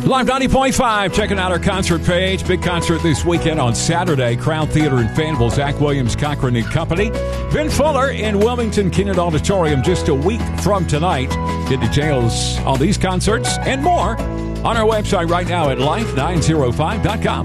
Live 90.5, checking out our concert page. Big concert this weekend on Saturday. Crown Theater in Fayetteville, Zach Williams, Cochran and Company. Ben Fuller in Wilmington Kennett Auditorium just a week from tonight. Get details on these concerts and more on our website right now at life905.com.